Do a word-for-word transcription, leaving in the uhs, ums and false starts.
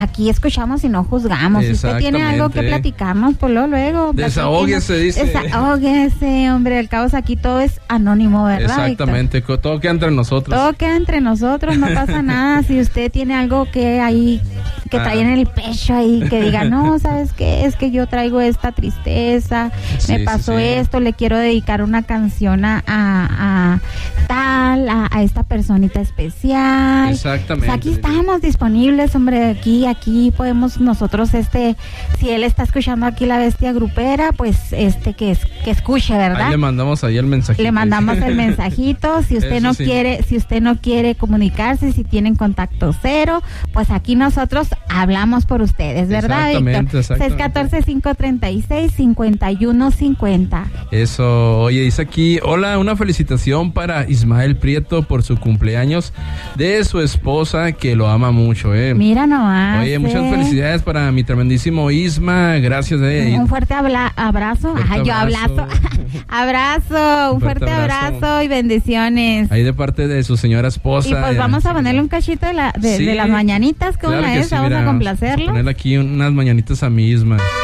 Aquí escuchamos y no juzgamos. Si usted tiene algo que platicarnos, pues luego, luego. Desahóguese, dice. Desahóguese, hombre. Al cabo aquí todo es anónimo, ¿verdad? Exactamente, Héctor? Todo queda entre nosotros. Todo queda entre nosotros, no pasa nada. Si usted tiene algo que ahí, que ah. trae en el pecho ahí, que diga, no, ¿sabes qué? Es que yo traigo esta tristeza, sí, me pasó sí, sí. esto, le quiero dedicar una canción a, a, a tal, a, a esta personita especial. Exactamente. Pues aquí estamos disponibles, hombre, aquí, aquí podemos nosotros, este, si él está escuchando aquí La Bestia Grupera, pues este, que, que escuche, ¿verdad? Ahí le mandamos ahí el mensajito. Le mandamos el mensajito, si usted Eso no sí. quiere, si usted no quiere comunicarse, si tienen contacto cero, pues aquí nosotros hablamos por ustedes, ¿verdad, exactamente, Víctor? seis uno cuatro, cinco tres seis, cinco uno cinco cero. Eso, oye, dice aquí, hola, una felicitación para Ismael Prieto por su cumpleaños de su esposa, que lo ama mucho, eh. Mira nomás. Oye, muchas eh. felicidades para mi tremendísimo Isma, gracias, eh. Un fuerte habla- abrazo, fuerte ajá, yo abrazo, abrazo, un fuerte, fuerte abrazo. abrazo y bendiciones. Ahí de parte de su señora esposa. Y pues vamos a ponerle un cachito de, la, de, sí, de las mañanitas, ¿cómo claro es? Sí, vamos mira, a complacerlo. Vamos a ponerle aquí unas mañanitas a mi Isma.